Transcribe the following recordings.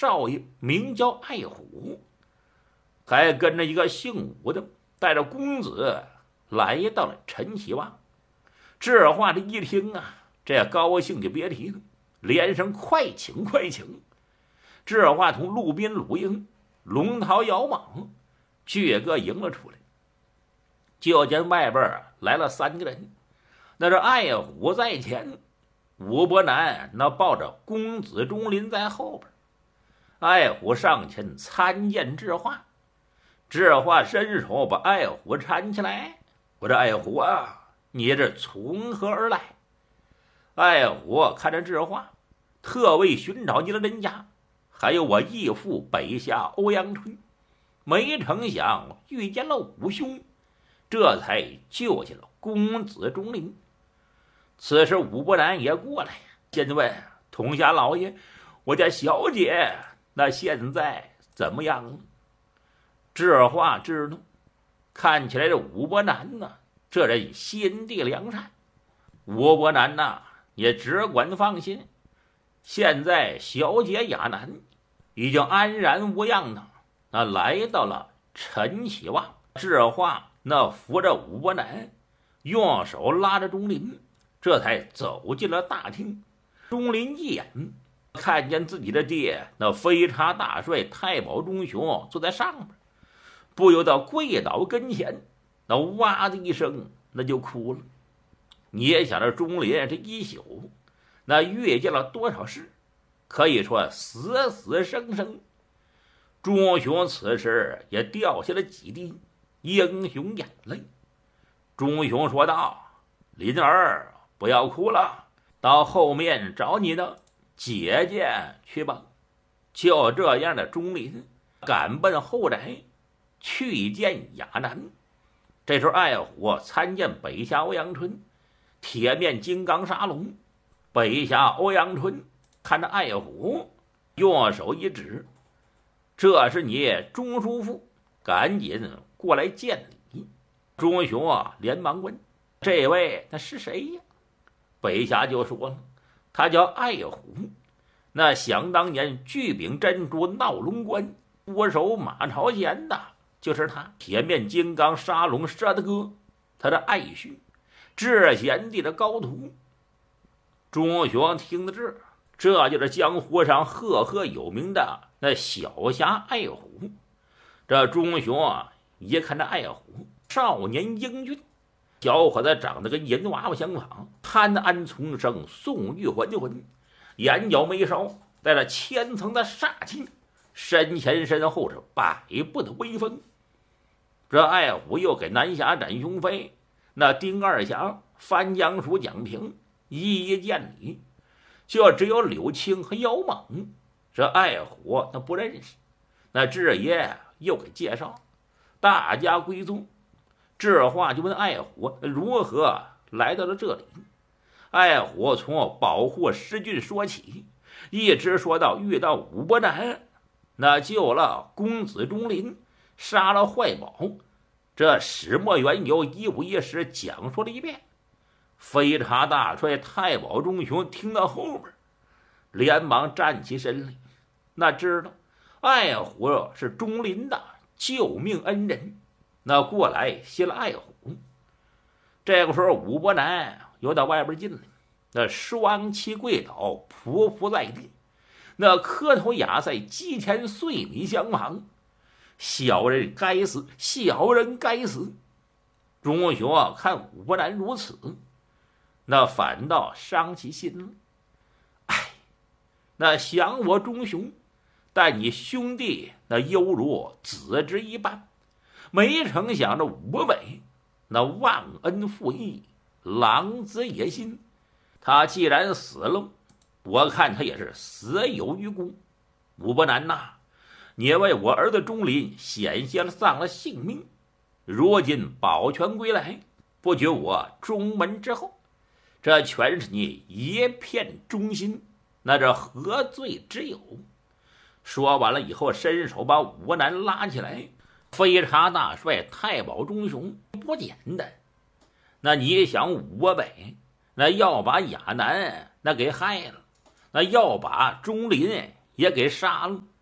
少爷名叫爱虎，还跟着一个姓武的，带着公子来到了陈启旺。这话这一听啊，这高兴就别提了，连声快请快请。这话从路边鲁营龙桃摇蟒俱个迎了出来，就见外边来了3个人，那是爱虎在前，武伯南那抱着公子钟林在后边。爱虎上前参见智化，智化伸手把爱虎搀起来，我说爱虎啊，你这从何而来？爱虎看着智化，特为寻找你的人家，还有我义父北下欧阳春，没成想遇见了武兄，这才救下了公子钟林。此时武伯南也过来，先问统辖老爷，我家小姐那现在怎么样？这话知道，看起来这武伯南呢，这人心地良善。武伯南呐，也只管放心，现在小姐亚楠已经安然无恙的，那来到了陈启旺。这话那扶着武伯南，用手拉着钟林，这才走进了大厅。钟林一眼看见自己的爹那飞叉大帅太保钟雄坐在上面，不由得跪倒跟前，那哇的一声那就哭了。你也想着钟林这一宿那遇见了多少事，可以说死死生生。钟雄此时也掉下了几滴英雄眼泪。钟雄说道：林儿不要哭了，到后面找你的姐姐去吧。就这样的钟林赶奔后宅去见亚楠。这时候爱虎参见北下欧阳春，铁面金刚沙龙。北下欧阳春看着爱虎，用手一指，这是你钟叔父，赶紧过来见礼。钟雄啊连忙问，这位他是谁呀？北下就说了，他叫爱虎，那想当年聚丙珍珠闹龙关拨手马朝贤的就是他，铁面金刚沙龙蛇的哥，他的爱婿，至贤帝的高徒。钟雄听得这就是江湖上赫赫有名的那小侠爱虎。这钟雄啊一看这爱虎少年英俊，小伙子长得跟银娃娃相仿，潘安从生，宋玉还魂，眼角眉梢带着千层的煞气，身前身后是百步的威风。这爱虎又给南侠展雄飞、那丁二侠、翻江鼠蒋平一一见礼，就只有柳青和姚猛，这爱虎他不认识。那智爷又给介绍，大家归宗。这话就问爱虎如何来到了这里。爱虎从保护师俊说起，一直说到遇到武伯南，那救了公子钟林，杀了坏宝，这始末缘由一五一十讲述了一遍。飞叉大帅太保钟雄听到后边，连忙站起身来，那知道爱虎是钟林的救命恩人，那过来谢了爱虎。这个时候武伯南又到外边进来，那双膝跪倒，匍匐在地，那磕头雅在鸡前碎米相旁。小人该死，小人该死。钟雄啊看武伯南如此，那反倒伤起心了。哎，那想我钟雄，但你兄弟那犹如子之一般，没成想着武伟那忘恩负义，狼子野心，他既然死了，我看他也是死有余辜。武伯南呐，你为我儿子钟林险些丧了性命，如今保全归来，不绝我中门之后，这全是你一片忠心，那这何罪之有？说完了以后，伸手把武伯南拉起来。飞叉大帅太保钟雄不简单，那你想武伯北那要把亚楠那给害了，那要把钟林也给杀了，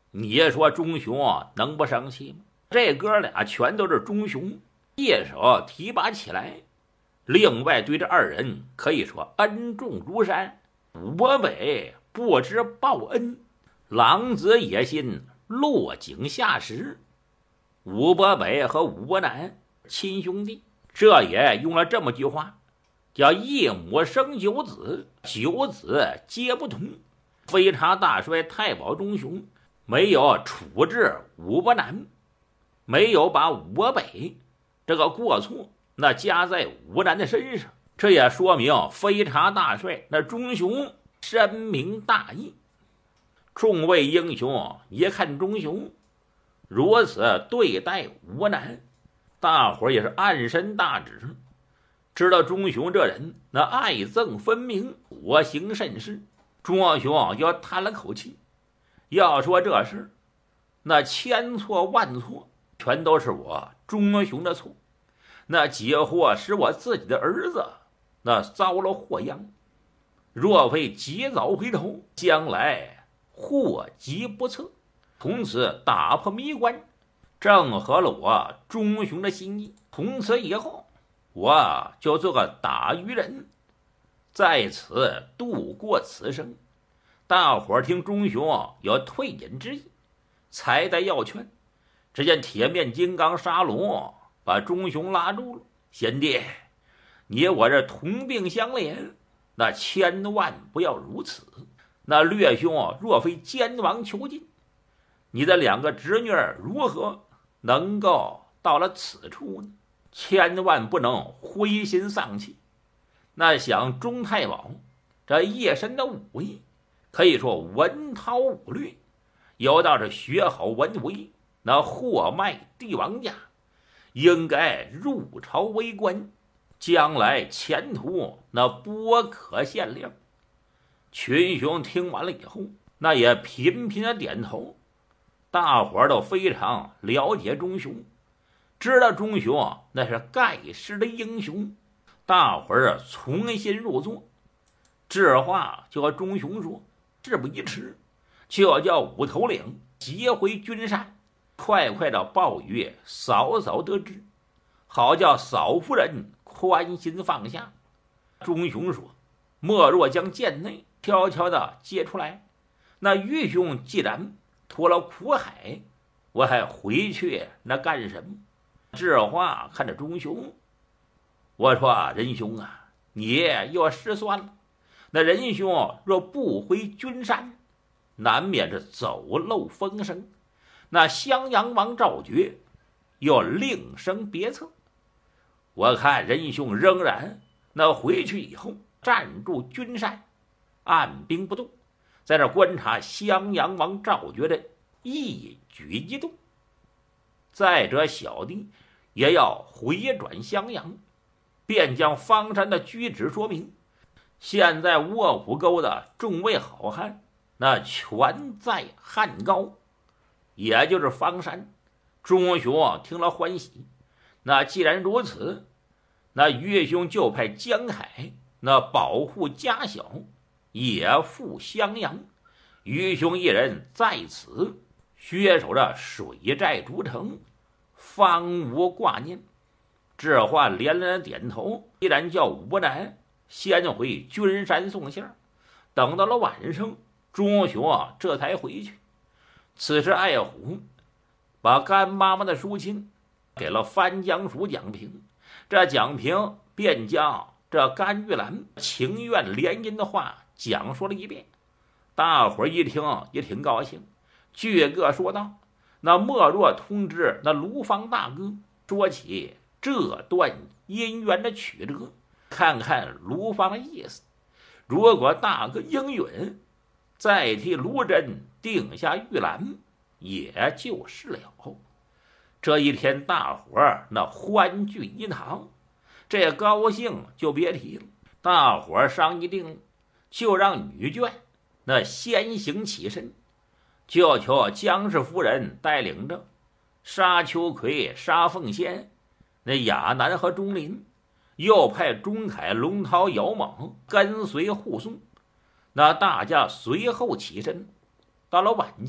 你说钟雄能不生气吗？这哥俩全都是钟雄，一手提拔起来，另外对这二人可以说恩重如山。武伯北不知报恩，狼子野心，落井下石。武伯北和武伯南亲兄弟，这也用了这么句话，叫一母生九子，九子皆不同。飞查大帅太保钟雄没有处置武伯南，没有把武伯北这个过错那加在武伯南的身上，这也说明飞查大帅那钟雄深明大义。众位英雄一看钟雄如此对待武伯南，大伙也是暗生大指，知道钟雄这人那爱憎分明，我行甚是。钟雄又叹了口气，要说这事那千错万错全都是我钟雄的错，那几祸使我自己的儿子那遭了祸殃，若非及早回头，将来祸及不测。从此打破迷关，正合了我钟雄的心意。从此以后，我就做个打渔人，在此度过此生。大伙儿听钟雄有退隐之意，才待要劝，只见铁面金刚沙龙把钟雄拉住了。贤弟，你我这同病相怜，那千万不要如此。那略兄若非奸王囚禁，你的两个侄女如何能够到了此处呢？千万不能灰心丧气。那想钟太保这一身的武艺，可以说文韬武略，有道是学好文为，那货卖帝王家，应该入朝为官，将来前途那不可限量。群雄听完了以后，那也频频的点头。大伙儿都非常了解钟雄，知道钟雄那是盖世的英雄。大伙儿重新入座，这话就和钟雄说，事不宜迟，就要叫五头领急回君山，快快的报与嫂嫂得知，好叫嫂夫人宽心放下。钟雄说，莫若将剑内悄悄的接出来，那愚兄既然脱了苦海，我还回去那干什么？这话看着钟雄，我说仁兄啊，你又失算了。那仁兄若不回君山，难免是走漏风声，那襄阳王赵觉又另生别策。我看仁兄仍然那回去以后站住君山，按兵不动，在这观察襄阳王赵觉的一举一动。再者小弟也要回转襄阳，便将方山的居旨说明。现在卧虎沟的众位好汉那全在汉高，也就是方山。钟雄听了欢喜，那既然如此，那岳兄就派江海那保护家小，也赴襄阳。于兄一人在此削守着水寨诸城，方无挂念。这话连连的点头，依然叫武伯南先回君山送信儿。等到了晚上，钟雄这才回去。此时爱虎把干妈妈的书信给了番江署蒋平，这蒋平便将这甘玉兰情愿联姻的话讲述了一遍。大伙儿一听也挺高兴，俱各说道，那莫若通知那卢方大哥，说起这段姻缘的曲折，看看卢方的意思。如果大哥应允，再替卢真定下玉兰，也就是了。这一天大伙儿那欢聚一堂，这高兴就别提了。大伙儿商议定了，就让女眷那先行起身，就求姜氏夫人带领着沙秋葵、沙凤仙、那亚楠和钟林，又派钟凯、龙涛、姚猛跟随护送。那大家随后起身。到了晚间，